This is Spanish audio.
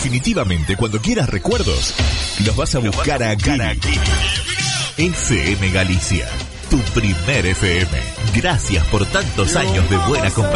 Definitivamente, cuando quieras recuerdos, los vas a buscar aquí. FM Galicia, tu primer FM. Gracias por tantos años de buena compañía.